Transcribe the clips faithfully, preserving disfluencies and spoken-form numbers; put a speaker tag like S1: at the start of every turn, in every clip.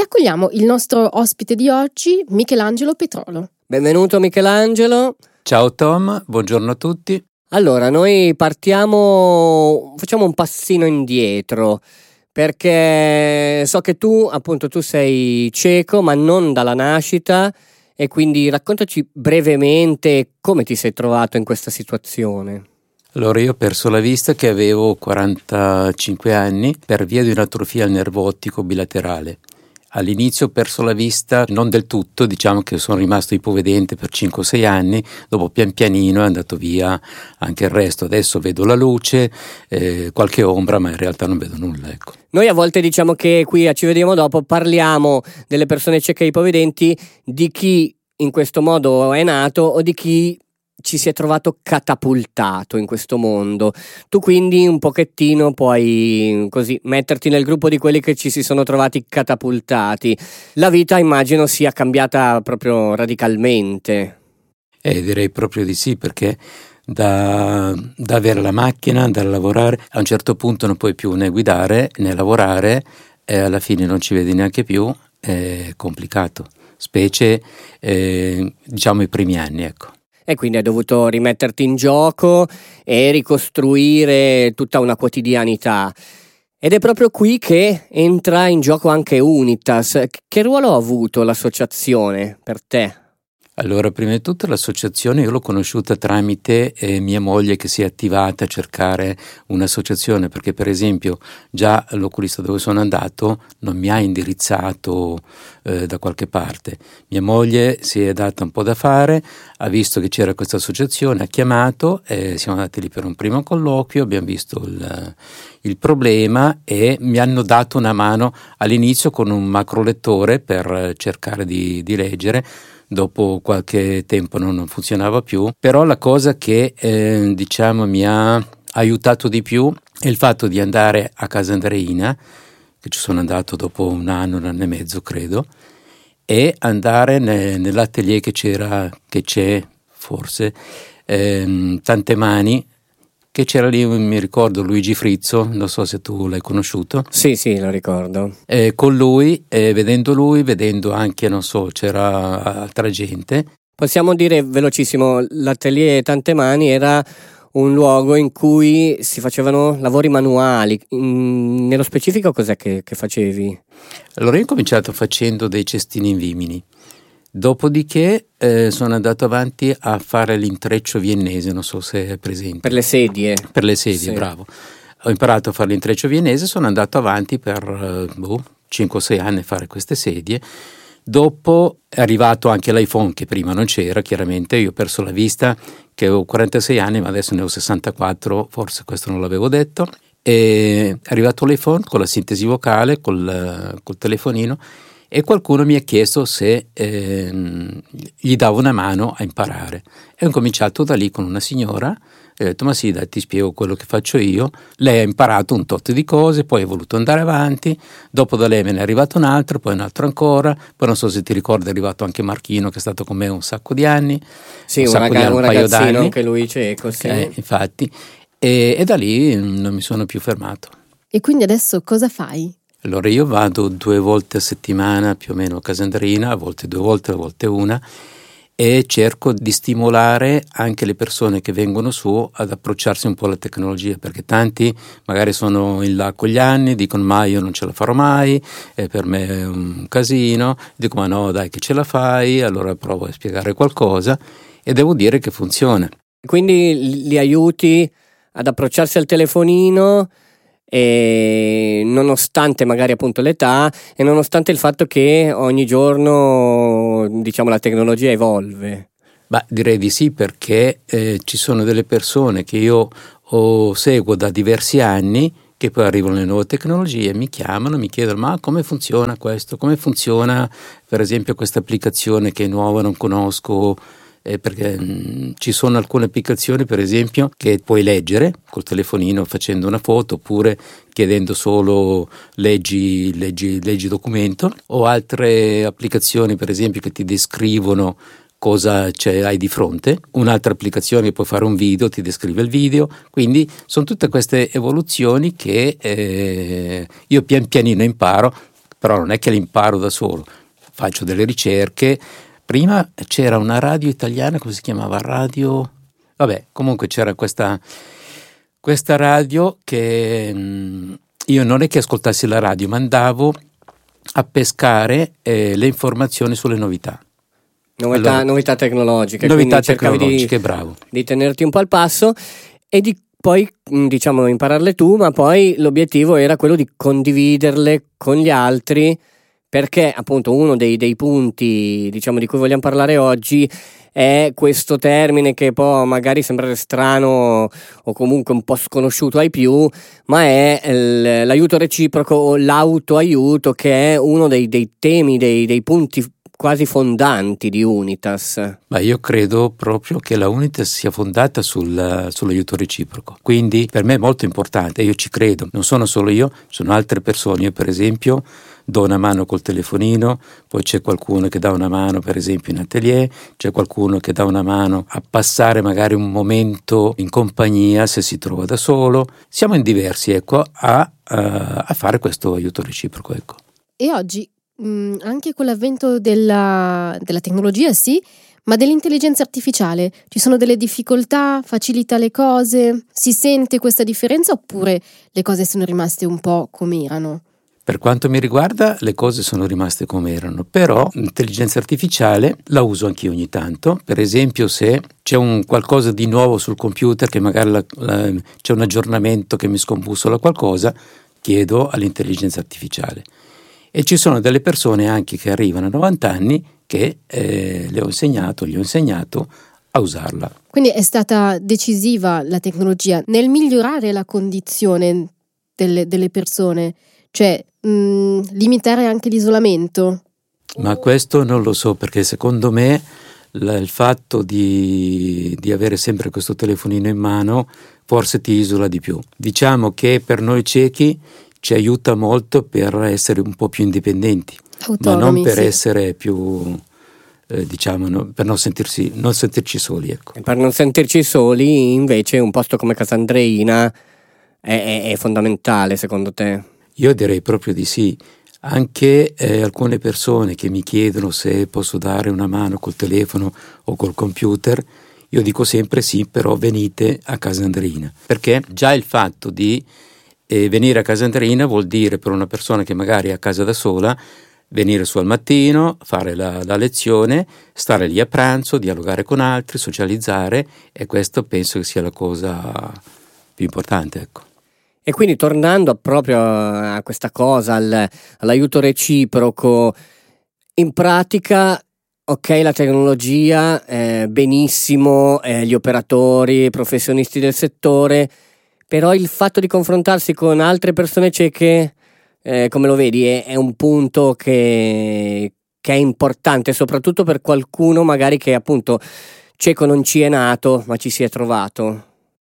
S1: accogliamo il nostro ospite di oggi, Michelangelo Petrolo.
S2: Benvenuto Michelangelo.
S3: Ciao Tom, buongiorno a tutti.
S2: Allora, noi partiamo, facciamo un passino indietro, perché so che tu, appunto, tu sei cieco, ma non dalla nascita, e quindi raccontaci brevemente come ti sei trovato in questa situazione.
S3: Allora, io ho perso la vista che avevo quarantacinque anni per via di un'atrofia al nervo ottico bilaterale. All'inizio ho perso la vista, non del tutto, diciamo che sono rimasto ipovedente per cinque o sei anni, dopo pian pianino è andato via anche il resto. Adesso vedo la luce, eh, qualche ombra, ma in realtà non vedo nulla, ecco.
S2: Noi a volte diciamo che qui a Ci Vediamo Dopo parliamo delle persone cieche e ipovedenti, di chi in questo modo è nato o di chi ci si è trovato catapultato in questo mondo. Tu quindi un pochettino puoi così metterti nel gruppo di quelli che ci si sono trovati catapultati. La vita immagino sia cambiata proprio radicalmente.
S3: Eh, direi proprio di sì, perché da, da avere la macchina, andare a lavorare, a un certo punto non puoi più né guidare né lavorare e alla fine non ci vedi neanche più, è complicato, specie eh, diciamo i primi anni, ecco.
S2: E quindi hai dovuto rimetterti in gioco e ricostruire tutta una quotidianità. Ed è proprio qui che entra in gioco anche Unitas. Che ruolo ha avuto l'associazione per te?
S3: Allora, prima di tutto l'associazione io l'ho conosciuta tramite eh, mia moglie che si è attivata a cercare un'associazione, perché per esempio già l'oculista dove sono andato non mi ha indirizzato eh, da qualche parte. Mia moglie si è data un po' da fare, ha visto che c'era questa associazione, ha chiamato, eh, siamo andati lì per un primo colloquio, abbiamo visto il, il problema e mi hanno dato una mano all'inizio con un macrolettore per cercare di, di leggere. Dopo qualche tempo non funzionava più, però la cosa che eh, diciamo mi ha aiutato di più è il fatto di andare a casa Andreina, che ci sono andato dopo un anno, un anno e mezzo credo, e andare ne, nell'atelier che c'era, che c'è forse, ehm, Tante Mani, che c'era lì, mi ricordo, Luigi Frizzo, non so se tu l'hai conosciuto.
S2: Sì, sì, lo ricordo.
S3: Eh, con lui, eh, vedendo lui, vedendo anche, non so, c'era altra gente.
S2: Possiamo dire velocissimo, l'atelier Tante Mani era un luogo in cui si facevano lavori manuali. In, nello specifico cos'è che, che facevi?
S3: Allora io ho cominciato facendo dei cestini in vimini. Dopodiché eh, sono andato avanti a fare l'intreccio viennese, non so se è presente.
S2: Per le sedie.
S3: Per le sedie,
S2: sì.
S3: Bravo. Ho imparato a fare l'intreccio viennese, sono andato avanti per eh, boh, cinque o sei anni a fare queste sedie. Dopo è arrivato anche l'iPhone, che prima non c'era, chiaramente. Io ho perso la vista, che ho quarantasei anni, ma adesso ne ho sessantaquattro, forse questo non l'avevo detto. E è arrivato l'iPhone con la sintesi vocale, col, col telefonino, e qualcuno mi ha chiesto se eh, gli davo una mano a imparare. E ho cominciato da lì con una signora, e ho detto ma sì dai, ti spiego quello che faccio io. Lei ha imparato un tot di cose, poi ha voluto andare avanti, dopo da lei me ne è arrivato un altro, poi un altro ancora, poi non so se ti ricordi è arrivato anche Marchino che è stato con me un sacco di anni.
S2: Sì, un, un, raga- anni, un ragazzino anche lui cieco, sì.
S3: Eh, infatti, e, e da lì non mi sono più fermato.
S1: E quindi adesso cosa fai?
S3: Allora io vado due volte a settimana più o meno a casa Andreina, a volte due volte, a volte una, e cerco di stimolare anche le persone che vengono su ad approcciarsi un po' alla tecnologia, perché tanti magari sono in là con gli anni, dicono ma io non ce la farò mai, e per me è un casino, dico ma no dai che ce la fai, allora provo a spiegare qualcosa e devo dire che funziona.
S2: Quindi li aiuti ad approcciarsi al telefonino, e nonostante magari appunto l'età e nonostante il fatto che ogni giorno diciamo la tecnologia evolve.
S3: Beh, direi di sì, perché eh, ci sono delle persone che io oh, seguo da diversi anni che poi arrivano le nuove tecnologie, mi chiamano, mi chiedono ma come funziona questo, come funziona per esempio questa applicazione che è nuova, non conosco. Eh, perché mh, ci sono alcune applicazioni per esempio che puoi leggere col telefonino facendo una foto oppure chiedendo solo leggi, leggi, leggi documento, o altre applicazioni per esempio che ti descrivono cosa c'è, hai di fronte, un'altra applicazione che puoi fare un video, ti descrive il video, quindi sono tutte queste evoluzioni che eh, io pian pianino imparo. però non è che l'imparo da solo, faccio delle ricerche. Prima c'era una radio italiana, come si chiamava? Radio... Vabbè, comunque c'era questa, questa radio che mh, io non è che ascoltassi la radio, ma andavo a pescare eh, le informazioni sulle novità.
S2: Novità,
S3: allora,
S2: novità tecnologiche.
S3: Novità tecnologiche,
S2: di,
S3: bravo.
S2: Di tenerti un po' al passo e di poi, diciamo, impararle tu, ma poi l'obiettivo era quello di condividerle con gli altri, perché appunto uno dei, dei punti, diciamo, di cui vogliamo parlare oggi è questo termine che può magari sembrare strano o comunque un po' sconosciuto ai più, ma è il, l'aiuto reciproco o l'autoaiuto, che è uno dei, dei temi, dei, dei punti quasi fondanti di Unitas.
S3: Ma io credo proprio che la Unitas sia fondata sul, sull'aiuto reciproco, quindi per me è molto importante, io ci credo, non sono solo io, sono altre persone. Io per esempio do una mano col telefonino, poi c'è qualcuno che dà una mano per esempio in atelier, c'è qualcuno che dà una mano a passare magari un momento in compagnia se si trova da solo, siamo in diversi, ecco, a, a, a fare questo aiuto reciproco, ecco.
S1: E oggi mh, anche con l'avvento della, della tecnologia, sì, ma dell'intelligenza artificiale, ci sono delle difficoltà, facilita le cose, si sente questa differenza oppure le cose sono rimaste un po' come erano?
S3: Per quanto mi riguarda le cose sono rimaste come erano, però l'intelligenza artificiale la uso anch'io ogni tanto. Per esempio se c'è un qualcosa di nuovo sul computer, che magari la, la, c'è un aggiornamento che mi scombussola qualcosa, chiedo all'intelligenza artificiale. E ci sono delle persone anche che arrivano a novanta anni che eh, le ho insegnato, gli ho insegnato a usarla.
S1: Quindi è stata decisiva la tecnologia nel migliorare la condizione delle, delle persone, cioè mh, limitare anche l'isolamento?
S3: Ma questo non lo so, perché secondo me la, il fatto di, di avere sempre questo telefonino in mano forse ti isola di più. Diciamo che per noi ciechi ci aiuta molto per essere un po' più indipendenti, autonomi, ma non per sì. essere più, eh, diciamo, no, per non sentirsi, non sentirci soli, ecco.
S2: E per non sentirci soli, invece, un posto come Casandreina è, è, è fondamentale, secondo te?
S3: Io direi proprio di sì. Anche eh, alcune persone che mi chiedono se posso dare una mano col telefono o col computer, io dico sempre sì, però venite a Casandreina, perché già il fatto di E venire a Casandreina vuol dire, per una persona che magari è a casa da sola, venire su al mattino, fare la, la lezione, stare lì a pranzo, dialogare con altri, socializzare, e questo penso che sia la cosa più importante, ecco.
S2: E quindi tornando proprio a questa cosa, al, all'aiuto reciproco, in pratica, ok, la tecnologia, eh, benissimo, eh, gli operatori, i professionisti del settore, però il fatto di confrontarsi con altre persone cieche, eh, come lo vedi, è, è un punto che, che è importante, soprattutto per qualcuno magari che appunto cieco non ci è nato, ma ci si è trovato.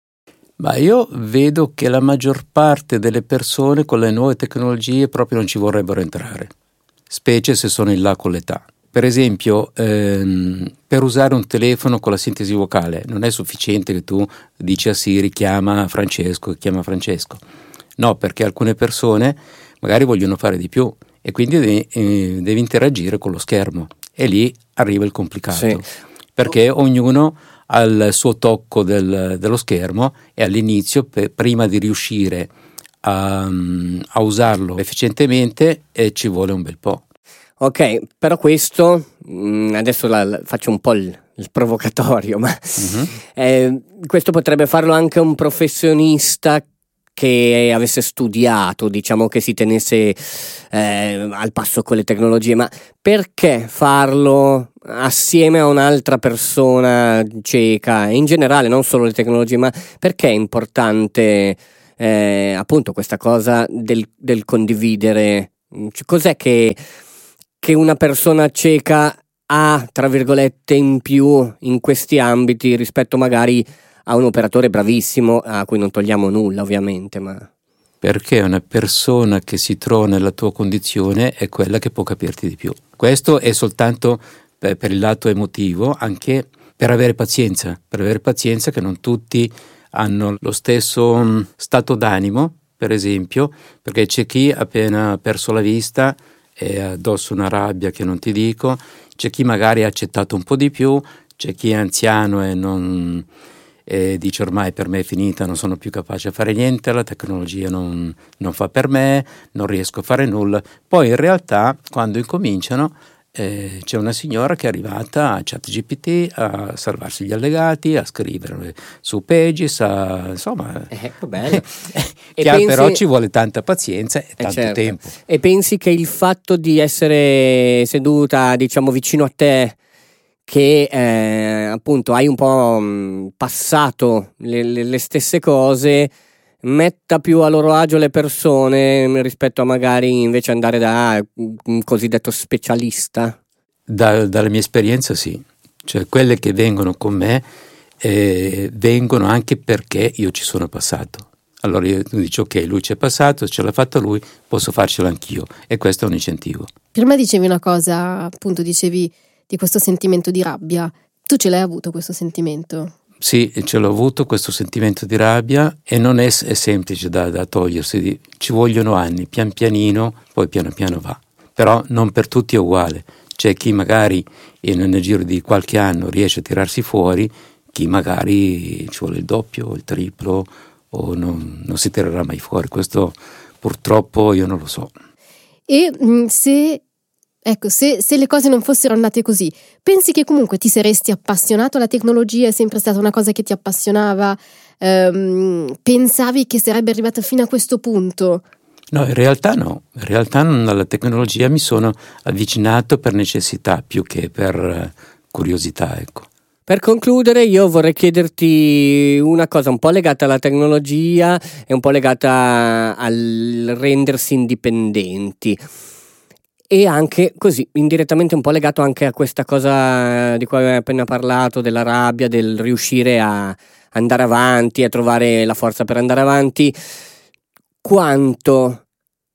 S3: Ma io vedo che la maggior parte delle persone con le nuove tecnologie proprio non ci vorrebbero entrare, specie se sono in là con l'età. Per esempio, ehm, per usare un telefono con la sintesi vocale non è sufficiente che tu dici a Siri chiama Francesco e chiama Francesco. No, perché alcune persone magari vogliono fare di più e quindi devi, eh, devi interagire con lo schermo, e lì arriva il complicato, sì. Perché ognuno ha il suo tocco del, dello schermo, e all'inizio pe, prima di riuscire a, a usarlo efficientemente eh, ci vuole un bel po'.
S2: Ok, però questo, mh, adesso la, la, faccio un po' il, il provocatorio, ma mm-hmm. eh, questo potrebbe farlo anche un professionista che avesse studiato, diciamo che si tenesse eh, al passo con le tecnologie, ma perché farlo assieme a un'altra persona cieca? In generale, non solo le tecnologie, ma perché è importante eh, appunto questa cosa del, del condividere? Cos'è che... che una persona cieca ha, tra virgolette, in più in questi ambiti rispetto magari a un operatore bravissimo, a cui non togliamo nulla ovviamente, ma...
S3: Perché una persona che si trova nella tua condizione è quella che può capirti di più. Questo è soltanto per, per il lato emotivo, anche per avere pazienza, per avere pazienza che non tutti hanno lo stesso stato d'animo, per esempio, perché c'è chi appena perso la vista e addosso una rabbia che non ti dico, c'è chi magari ha accettato un po' di più, c'è chi è anziano e non e dice ormai per me è finita, non sono più capace a fare niente, la tecnologia non, non fa per me, non riesco a fare nulla. Poi in realtà quando incominciano eh, c'è una signora che è arrivata a ChatGPT a salvarsi gli allegati, a scrivere su Pages, a, insomma
S2: ecco, bello.
S3: E
S2: pensi...
S3: però ci vuole tanta pazienza e tanto
S2: eh certo.
S3: tempo.
S2: E pensi che il fatto di essere seduta diciamo vicino a te, che eh, appunto hai un po' mh, passato le, le, le stesse cose, metta più a loro agio le persone rispetto a magari invece andare da un cosiddetto specialista?
S3: Da, dalla mia esperienza sì, cioè quelle che vengono con me eh, vengono anche perché io ci sono passato. Allora io dico ok, lui ci è passato, ce l'ha fatta lui, posso farcela anch'io, e questo è un incentivo.
S1: Prima dicevi una cosa, appunto dicevi di questo sentimento di rabbia. Tu ce l'hai avuto questo sentimento?
S3: Sì, ce l'ho avuto questo sentimento di rabbia e non è, è semplice da, da togliersi, ci vogliono anni, pian pianino, poi piano piano va. Però non per tutti è uguale, c'è chi magari nel giro di qualche anno riesce a tirarsi fuori, chi magari ci vuole il doppio o il triplo o non, non si tirerà mai fuori, questo purtroppo io non lo so.
S1: E mh, se... Ecco, se, se le cose non fossero andate così, pensi che comunque ti saresti appassionato alla tecnologia? È sempre stata una cosa che ti appassionava? Ehm, pensavi che sarebbe arrivata fino a questo punto?
S3: No, in realtà no. In realtà alla tecnologia mi sono avvicinato per necessità più che per curiosità, ecco.
S2: Per concludere io vorrei chiederti una cosa un po' legata alla tecnologia e un po' legata al rendersi indipendenti. E anche così indirettamente un po' legato anche a questa cosa di cui avevi appena parlato, della rabbia, del riuscire a andare avanti, a trovare la forza per andare avanti. Quanto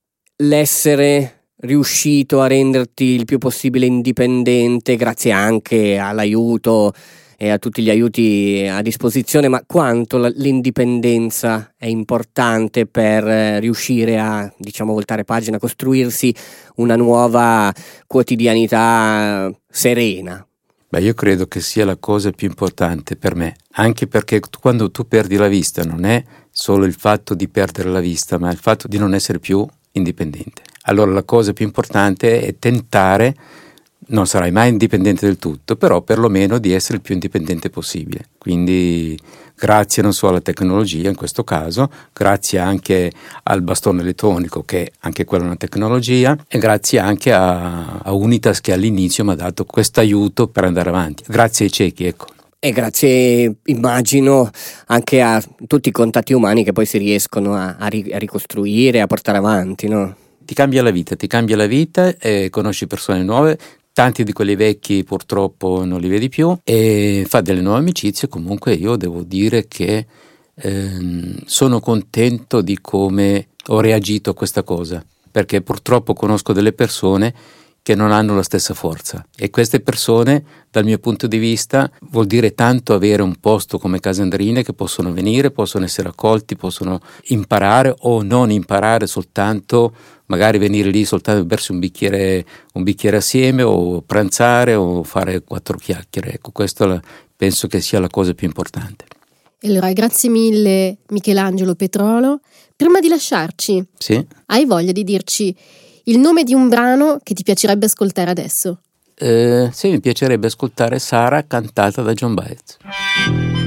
S2: l'essere riuscito a renderti il più possibile indipendente, grazie anche all'aiuto e a tutti gli aiuti a disposizione, ma quanto l'indipendenza è importante per riuscire a, diciamo, voltare pagina, costruirsi una nuova quotidianità serena?
S3: Beh, io credo che sia la cosa più importante per me, anche perché quando tu perdi la vista non è solo il fatto di perdere la vista, ma il fatto di non essere più indipendente. Allora la cosa più importante è tentare, non sarai mai indipendente del tutto, però perlomeno di essere il più indipendente possibile. Quindi grazie non solo alla tecnologia in questo caso, grazie anche al bastone elettronico, che anche quella è una tecnologia, e grazie anche a, a Unitas che all'inizio mi ha dato questo aiuto per andare avanti. Grazie ai ciechi, ecco.
S2: E grazie, immagino, anche a tutti i contatti umani che poi si riescono a, a, ri, a ricostruire, a portare avanti, no?
S3: Ti cambia la vita, ti cambia la vita e conosci persone nuove. Tanti di quelli vecchi purtroppo non li vedi più e fa delle nuove amicizie. Comunque io devo dire che ehm, sono contento di come ho reagito a questa cosa, perché purtroppo conosco delle persone che non hanno la stessa forza e queste persone, dal mio punto di vista, vuol dire tanto avere un posto come Casa Andrine che possono venire, possono essere accolti, possono imparare o non imparare soltanto, magari venire lì soltanto per bersi un bicchiere, un bicchiere assieme o pranzare o fare quattro chiacchiere. Ecco, questo penso che sia la cosa più importante.
S1: Allora, grazie mille Michelangelo Petrolo. Prima di lasciarci,
S3: sì?
S1: Hai voglia di dirci il nome di un brano che ti piacerebbe ascoltare adesso?
S3: Eh, sì, mi piacerebbe ascoltare Sara cantata da John Baez.